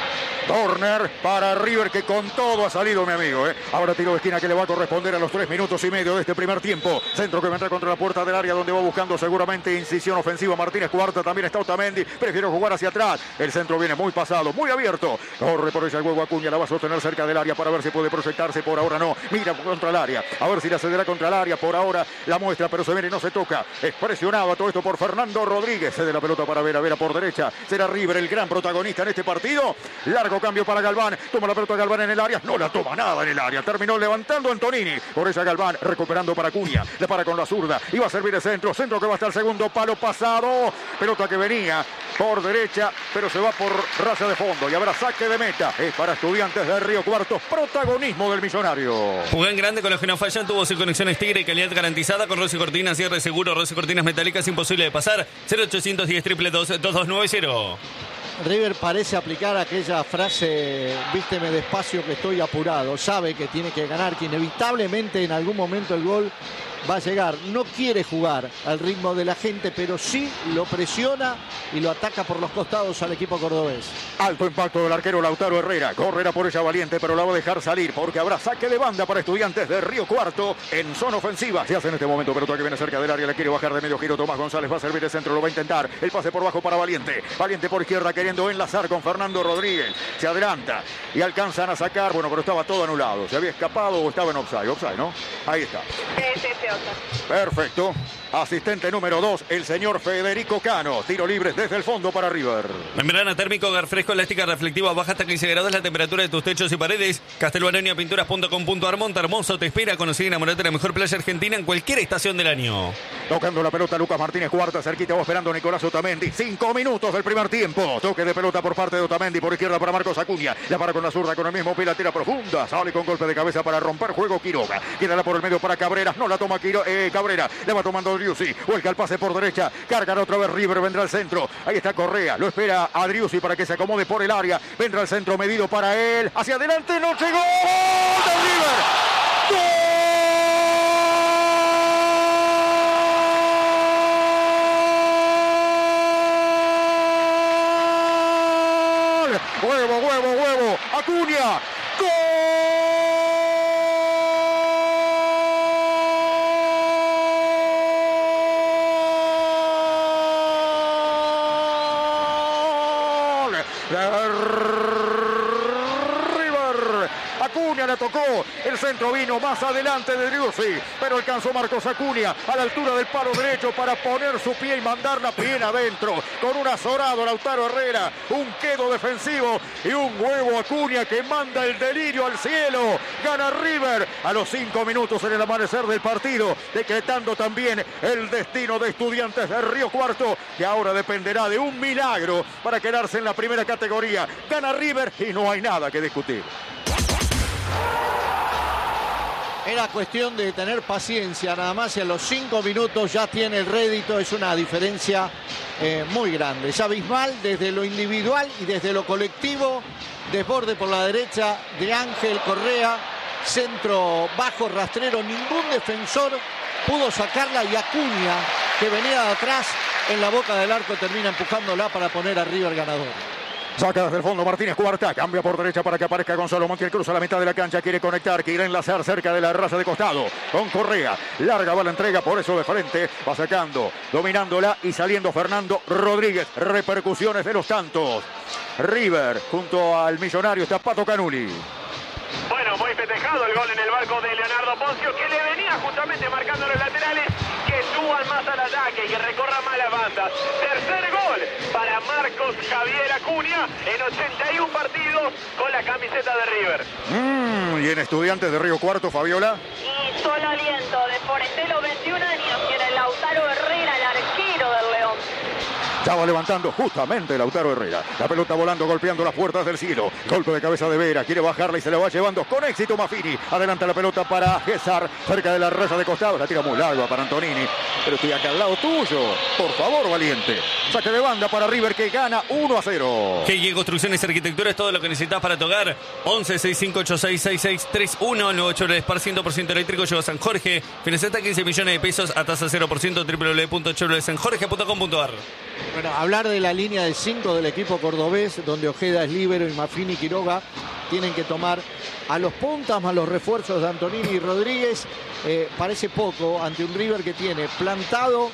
Corner para River, que con todo ha salido, mi amigo. Ahora tiro de esquina que le va a corresponder a los 3 minutos y medio de este primer tiempo. Centro que vendrá contra la puerta del área, donde va buscando seguramente incisión ofensiva Martínez Cuarta. También está Otamendi. Prefiero jugar hacia atrás. El centro viene muy pasado, muy abierto. Corre por ella el huevo Acuña. La va a sostener cerca del área para ver si puede proyectarse. Por ahora no. Mira contra el área. A ver si la cederá contra el área. Por ahora la muestra, pero se viene y no se toca. Es presionado todo esto por Fernando Rodríguez. Cede la pelota para Vera por derecha. Será River el gran protagonista en este partido. Largo cambio para Galván. Toma la pelota Galván en el área. No la toma nada en el área. Terminó levantando Antonini. Por ella Galván recuperando para Acuña. Le para con la zurda. Iba a servir el centro. Centro que va hasta el segundo palo pasado. Pelota que venía por derecha, pero se va por raya de fondo. Y habrá saque de meta. Es para Estudiantes de Río Cuarto. Protagonismo del Millonario. Jugó en grande con los que no fallan. Tuvo 6 conexiones Tigre y calidad garantizada con Rossi Cortinas. Cierre seguro. Rossi Cortinas metálicas imposible de pasar. 0810 222 2290. River parece aplicar aquella frase, vísteme despacio que estoy apurado. Sabe que tiene que ganar, que inevitablemente en algún momento el gol va a llegar. No quiere jugar al ritmo de la gente, pero sí lo presiona y lo ataca por los costados al equipo cordobés. Alto impacto del arquero Lautaro Herrera. Correrá por ella Valiente, pero la va a dejar salir porque habrá saque de banda para Estudiantes de Río Cuarto en zona ofensiva. Se hace en este momento, pelota que viene cerca del área. Le quiere bajar de medio giro. Tomás González va a servir el centro, lo va a intentar. El pase por bajo para Valiente. Valiente por izquierda queriendo enlazar con Fernando Rodríguez. Se adelanta y alcanzan a sacar. Bueno, pero estaba todo anulado. Se había escapado o estaba en offside. Offside, ¿no? Ahí está. Perfecto. Asistente número 2, el señor Federico Cano. Tiro libre desde el fondo para River. Membrana térmico, hogar fresco, elástica reflectiva, baja hasta 15 grados la temperatura de tus techos y paredes. Castelbaronia.pinturas.com.ar. Monta Hermoso te espera. Conocer y enamorarte de la mejor playa argentina en cualquier estación del año. Tocando la pelota Lucas Martínez Cuarta, cerquita va esperando Nicolás Otamendi. 5 minutos del primer tiempo. Toque de pelota por parte de Otamendi, por izquierda para Marcos Acuña. La para con la zurda con el mismo pie, la tira profunda. Sale con golpe de cabeza para romper juego Quiroga. Quédala por el medio para Cabrera. No la toma Cabrera. Le va tomando Adriussi. Vuelca el pase por derecha. Cargan otra vez River. Vendrá al centro. Ahí está Correa. Lo espera Adriussi para que se acomode por el área. Vendrá el centro medido para él. Hacia adelante. No llegó. ¡Gol de River! ¡Gol! Huevo. Acuña. ¡Gol! River. Acuña la tocó. El centro vino más adelante de Driussi, pero alcanzó Marcos Acuña a la altura del palo derecho para poner su pie y mandarla bien adentro. Con un azorado Lautaro Herrera, un quedo defensivo y un huevo Acuña que manda el delirio al cielo. Gana River a los 5 minutos en el amanecer del partido, decretando también el destino de Estudiantes de Río Cuarto, que ahora dependerá de un milagro para quedarse en la primera categoría. Gana River y no hay nada que discutir. Era cuestión de tener paciencia nada más y a los 5 minutos ya tiene el rédito. Es una diferencia muy grande. Es abismal desde lo individual y desde lo colectivo. Desborde por la derecha de Ángel Correa. Centro bajo, rastrero. Ningún defensor pudo sacarla y Acuña, que venía de atrás en la boca del arco, termina empujándola para poner a River ganador. Saca desde el fondo Martínez Cuarta, cambia por derecha para que aparezca Gonzalo Montiel, cruza la mitad de la cancha, quiere conectar, quiere enlazar cerca de la raza de costado con Correa, larga va la entrega, por eso de frente, va sacando, dominándola y saliendo Fernando Rodríguez, repercusiones de los tantos. River junto al Millonario está Pato Canuli. Bueno, muy festejado el gol en el barco de Leonardo Poncio, que le venía justamente marcando a los laterales que suban más al ataque y que recorran más las bandas. Tercer gol para Marcos Javier Acuña en 81 partidos con la camiseta de River. Y en Estudiantes de Río Cuarto, Fabiola. Y solo aliento de Forestelo, 21 años, y en el Lautaro Herrera, el arquero del León. Ya va levantando justamente Lautaro Herrera. La pelota volando, golpeando las puertas del cielo. Golpe de cabeza de Vera. Quiere bajarla y se la va llevando con éxito Maffini. Adelanta la pelota para Gesar. Cerca de la raya de costado. La tira muy larga para Antonini. Pero estoy acá al lado tuyo. Por favor, valiente. Saque de banda para River que gana 1-0. GG Construcciones y Arquitectura es todo lo que necesitas para tu hogar. 11-6586-6631. El nuevo Chevrolet Spar 100% eléctrico llegó a San Jorge. Financiata 15 millones de pesos a tasa 0%. www.chevroletsanjorge.com.ar. Bueno, hablar de la línea de 5 del equipo cordobés, donde Ojeda es líbero y Maffini y Quiroga tienen que tomar a los puntas más los refuerzos de Antonini y Rodríguez, parece poco ante un River que tiene plantado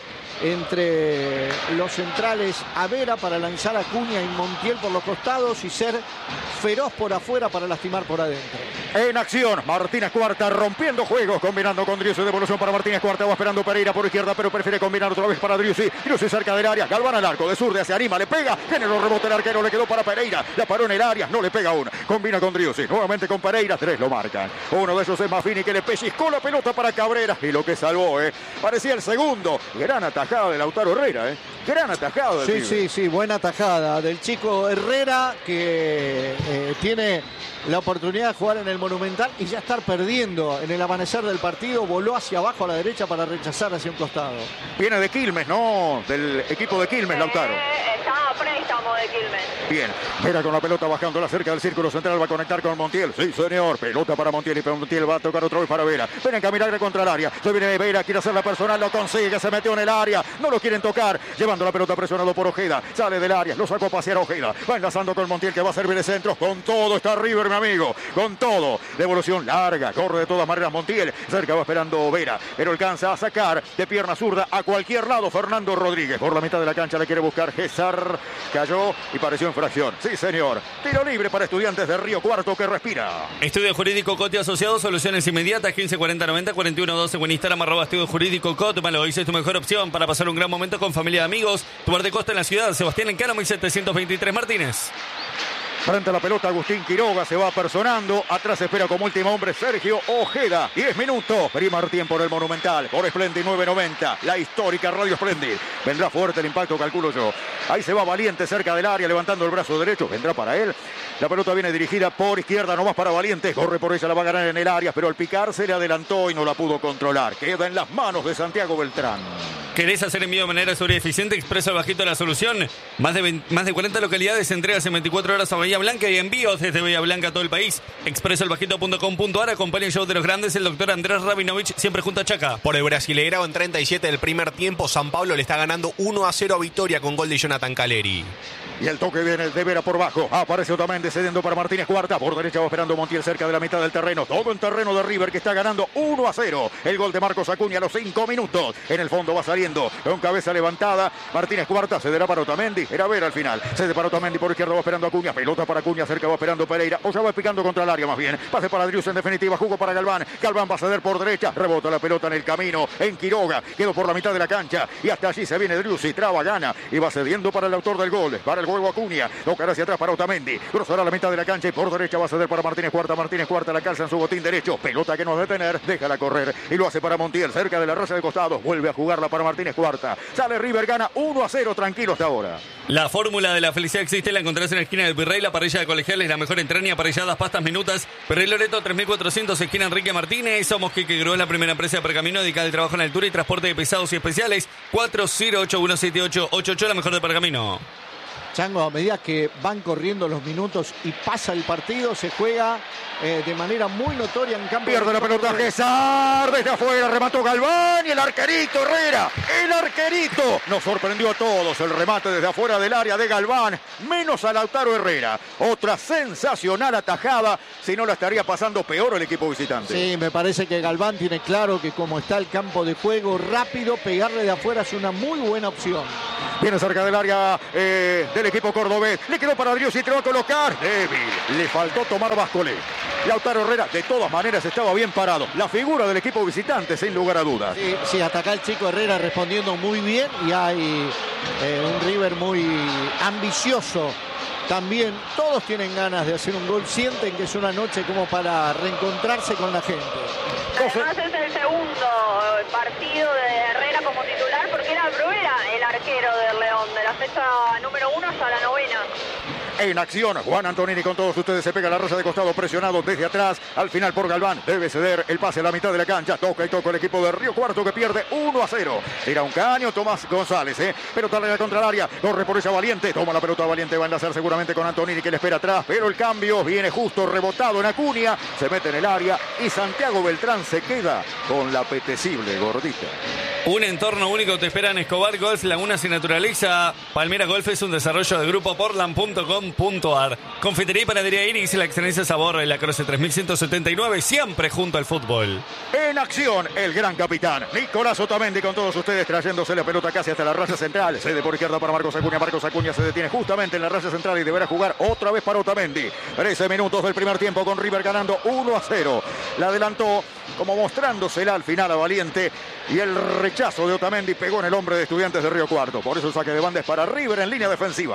entre los centrales a Vera para lanzar a Acuña y Montiel por los costados y ser feroz por afuera para lastimar por adentro. En acción, Martínez Cuarta rompiendo juegos, combinando con Driussi, devolución para Martínez Cuarta, va esperando Pereira por izquierda, pero prefiere combinar otra vez para Driussi. Driussi cerca del área, Galván al arco, de zurda se anima, le pega, tiene los rebotes el arquero, le quedó para Pereira, la paró en el área, no le pega aún, combina con Driussi, nuevamente con Pereira, 3 lo marcan. Uno de esos es Maffini que le pellizcó la pelota para Cabrera y lo que salvó, parecía el segundo, gran atajada de Lautaro Herrera, gran atajada. Sí, buena atajada del chico Herrera que tiene la oportunidad de jugar en el Monumental y ya estar perdiendo en el amanecer del partido, voló hacia abajo a la derecha para rechazar hacia un costado. Viene de Quilmes, ¿no? Del equipo de Quilmes, Lautaro. Está a préstamo de Quilmes. Bien, Vera con la pelota bajándola cerca del círculo central, va a conectar con Montiel. Sí, señor, pelota para Montiel y Montiel va a tocar otra vez para Vera. Ven en caminar contra el área, se viene Vera, quiere hacer la personal, lo consigue, se metió en el área, no lo quieren tocar, llevando la pelota presionado por Ojeda, sale del área, lo sacó a pasear a Ojeda, va enlazando con Montiel que va a servir de centro, con todo está River, mi amigo, con todo, devolución larga, corre de todas maneras Montiel, cerca va esperando Vera, pero alcanza a sacar de pierna zurda a cualquier lado Fernando Rodríguez, por la mitad de la cancha la quiere buscar Gesar, cayó y pareció infracción, sí señor, tiro libre para Estudiantes de Río Cuarto que respira. Estudio Jurídico Cote Asociado, soluciones inmediatas, 154090-4112, en Instagram, @Estudio Jurídico Cote, malo, dice, es tu mejor opción para pasar un gran momento con familia y amigos, tu bar de costa en la ciudad, Sebastián Encano, 1723 Martínez. Frente a la pelota Agustín Quiroga se va personando. Atrás espera como último hombre Sergio Ojeda. 10 minutos. Primer tiempo en el Monumental. Por Splendid 990. La histórica Radio Splendid. Vendrá fuerte el impacto, calculo yo. Ahí se va Valiente cerca del área levantando el brazo derecho. Vendrá para él. La pelota viene dirigida por izquierda nomás para Valiente. Corre por ella, la va a ganar en el área. Pero al picar se le adelantó y no la pudo controlar. Queda en las manos de Santiago Beltrán. ¿Querés hacer envío de manera segura y eficiente? Expreso al Bajito la solución. Más de 40 localidades, entregas en 24 horas a Bahía Blanca y envíos desde Bahía Blanca a todo el país. Expresoalbajito.com.ar. Acompaña el show de los grandes, el doctor Andrés Rabinovich, siempre junto a Chaca. Por el Brasileirao en 37 del primer tiempo, San Pablo le está ganando 1-0 a Victoria con gol de Jonathan Caleri. Y el toque viene de Vera por bajo. Aparece Otamendi cediendo para Martínez Cuarta. Por derecha va esperando Montiel cerca de la mitad del terreno. Todo en terreno de River que está ganando 1-0. El gol de Marcos Acuña a los 5 minutos. En el fondo va saliendo con cabeza levantada. Martínez Cuarta cederá para Otamendi. Era Vera al final. Cede para Otamendi por izquierda va esperando Acuña. Pelota para Acuña cerca va esperando Pereira. O ya va picando contra el área más bien. Pase para Driussi en definitiva. Jugó para Galván. Galván va a ceder por derecha. Rebota la pelota en el camino. En Quiroga. Quedó por la mitad de la cancha. Y hasta allí se viene Driussi. Traba, gana. Y va cediendo para el autor del gol. Para el juego Acuña. Tocará hacia atrás para Otamendi. Cruzará la mitad de la cancha y por derecha va a ceder para Martínez Cuarta. Martínez Cuarta la calza en su botín derecho. Pelota que no debe detener. Déjala correr. Y lo hace para Montiel. Cerca de la raya de costado. Vuelve a jugarla para Martínez Cuarta. Sale River, gana 1-0. Tranquilo hasta ahora. La fórmula de la felicidad existe. La encontrás en la esquina del Virrey. La parrilla de colegiales. La mejor entraña. Parrilladas, pastas, minutas. Virrey Loreto 3400. Esquina Enrique Martínez. Somos Quique Gruó, la primera empresa de pergamino dedicada al trabajo en altura y transporte de pesados y especiales. 40817888. La mejor de pergamino. Chango, a medida que van corriendo los minutos y pasa el partido, se juega de manera muy notoria en campo. Pierde la pelota Gesar, desde afuera remató Galván y el arquerito Herrera. El arquerito nos sorprendió a todos. El remate desde afuera del área de Galván, menos a Lautaro Herrera. Otra sensacional atajada, si no la estaría pasando peor el equipo visitante. Sí, me parece que Galván tiene claro que como está el campo de juego, rápido pegarle de afuera es una muy buena opción. Viene cerca del área del equipo cordobés. Le quedó para Driussi y te va a colocar. Débil. Le faltó tomar Bascolé. Lautaro Herrera de todas maneras estaba bien parado. La figura del equipo visitante, sin lugar a dudas. Sí, hasta acá el chico Herrera respondiendo muy bien. Y hay un River muy ambicioso. También todos tienen ganas de hacer un gol. Sienten que es una noche como para reencontrarse con la gente. Además es el segundo partido de Herrera como titular porque era Bruera el arquero del León, de la fecha número 1 hasta la 9ª. En acción, Juan Antonini con todos ustedes, se pega la raya de costado, presionado desde atrás, al final por Galván, debe ceder el pase a la mitad de la cancha, toca y toca el equipo de Río Cuarto que pierde 1-0. Tira un caño Tomás González, pelota larga contra el área, corre por ella Valiente, toma la pelota Valiente, va a enlazar seguramente con Antonini que le espera atrás, pero el cambio viene justo rebotado en Acuña, se mete en el área y Santiago Beltrán se queda con la apetecible gordita. Un entorno único te espera en Escobar Golf Laguna sin naturaleza. Palmera Golf es un desarrollo de grupo portland.com.ar. Confitería y panadería Iris, la excelencia sabor en la Croce 3179, siempre junto al fútbol. En acción, el gran capitán Nicolás Otamendi con todos ustedes, trayéndose la pelota casi hasta la raya central. Cede por izquierda para Marcos Acuña. Marcos Acuña se detiene justamente en la raya central y deberá jugar otra vez para Otamendi. 13 minutos del primer tiempo con River ganando 1-0. La adelantó como mostrándosela al final a Valiente y el rechazo de Otamendi pegó en el hombre de Estudiantes de Río Cuarto. Por eso el saque de banda es para River en línea defensiva.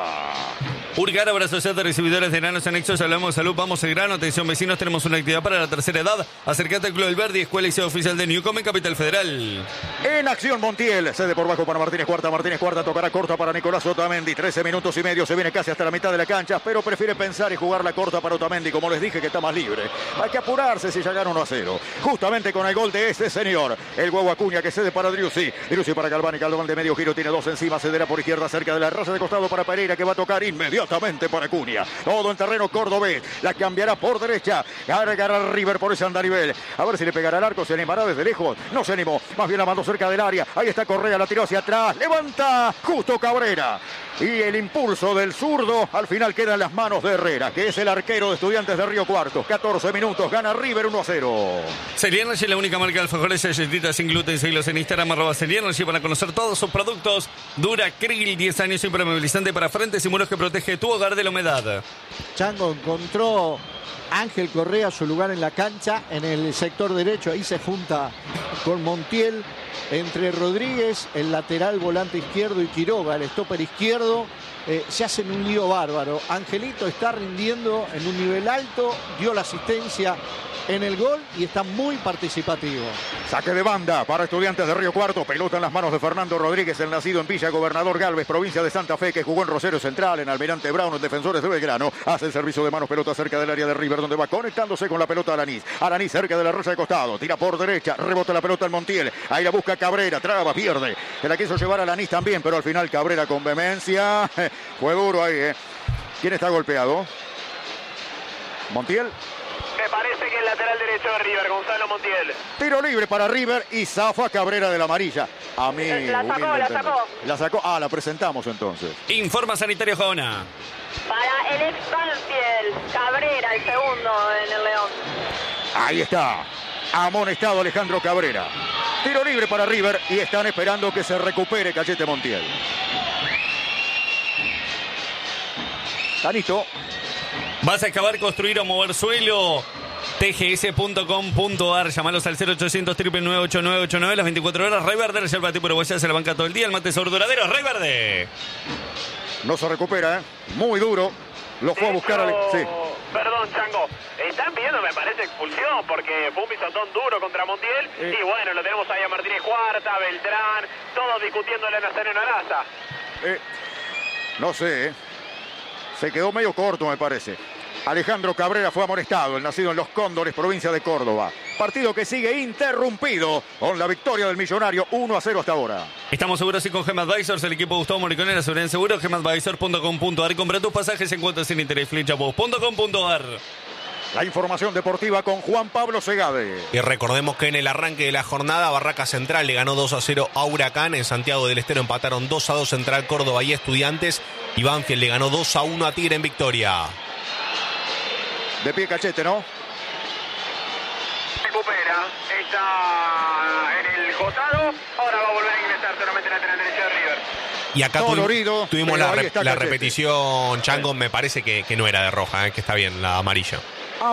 Urgar, Obra Social de Recibidores de Enanos Anexos, hablamos de salud, vamos al grano, atención vecinos, tenemos una actividad para la tercera edad. Acércate al Club del Verde, Escuela y Sede Oficial de Newcomb en Capital Federal. En acción Montiel, cede por bajo para Martínez Cuarta tocará corta para Nicolás Otamendi, 13 minutos y medio, se viene casi hasta la mitad de la cancha, pero prefiere pensar y jugar la corta para Otamendi, como les dije que está más libre. Hay que apurarse si ya gana 1-0. Justamente con el gol de este señor, el Guau Acuña que cede para Driussi para Galván y Galván de medio giro, tiene dos encima, cederá por izquierda cerca de la raya de costado para Pereira que va a tocar inmediatamente para Acuña. Todo en terreno cordobés, la cambiará por derecha, cargará River por ese andarivel, a ver si le pegará al arco, se animará desde lejos, no se animó, más bien la mandó cerca del área, ahí está Correa, la tiró hacia atrás, levanta justo Cabrera. Y el impulso del zurdo al final queda en las manos de Herrera, que es el arquero de Estudiantes de Río Cuarto. 14 minutos, gana River 1-0. Celiernergy, la única marca de alfajores y galletitas sin gluten. Seguilos en Instagram, @Celiernergy, para conocer todos sus productos. Dura Krill, 10 años, impermeabilizante para frentes y muros que protege tu hogar de la humedad. Chango encontró Ángel Correa su lugar en la cancha, en el sector derecho, ahí se junta con Montiel. Entre Rodríguez, el lateral volante izquierdo, y Quiroga, el stopper izquierdo, se hacen un lío bárbaro. Angelito está rindiendo en un nivel alto, dio la asistencia en el gol y está muy participativo. Saque de banda para Estudiantes de Río Cuarto, pelota en las manos de Fernando Rodríguez, el nacido en Villa Gobernador Galvez, provincia de Santa Fe, que jugó en Rosario Central, en Almirante Brown, en Defensores de Belgrano. Hace el servicio de manos, pelota cerca del área de River, donde va conectándose con la pelota Alanís. Alanís cerca de la raya de costado, tira por derecha, rebota la pelota al Montiel, ahí la busca Cabrera, traba, pierde. Se la quiso llevar a Alanís también, pero al final Cabrera con vehemencia. Fue duro ahí, ¿Quién está golpeado? Montiel. Me parece que el lateral derecho de River, Gonzalo Montiel. Tiro libre para River y zafa Cabrera de la amarilla. A mí, la sacó. La sacó. Ah, la presentamos entonces. Informa Sanitario Jaona. Para el ex Banfield, Cabrera, el segundo en el León. Ahí está. Amonestado Alejandro Cabrera. Tiro libre para River y están esperando que se recupere Cachete Montiel. Tanito. ¿Vas a excavar, construir o mover suelo? tgs.com.ar, llamalos al 0800 999 las 24 horas. Rey Verde, reserva tipo uruguaya, se la banca todo el día. El mate sobre duradero, Rey Verde. No se recupera, muy duro. Lo fue a buscar al... Sí. Perdón, Chango. Están pidiendo, me parece, expulsión porque fue un pisotón duro contra Montiel. Y bueno, lo tenemos ahí a Martínez Cuarta, Beltrán, todos discutiéndole a Nazareno Araza. No sé, Se quedó medio corto, me parece. Alejandro Cabrera fue amonestado, el nacido en Los Cóndores, provincia de Córdoba. Partido que sigue interrumpido con la victoria del Millonario 1-0 hasta ahora. Estamos seguros y con Gem Advisors, el equipo de Gustavo Moriconera, seguridad en seguro, gemadvisor.com.ar. Compra tus pasajes en cuotas sin interés, flechabos.com.ar. La información deportiva con Juan Pablo Segade. Y recordemos que en el arranque de la jornada, Barraca Central le ganó 2-0 a Huracán. En Santiago del Estero empataron 2-2 Central Córdoba y Estudiantes. Y Banfield le ganó 2-1 a Tigre en Victoria. De pie Cachete, ¿no? Recupera, está en el costado, ahora va a volver a ingresar solamente en la lateral derecha de River. Y acá tuvimos pero ahí está la Cachete. repetición, Chango, me parece que no era de roja, que está bien, la amarilla.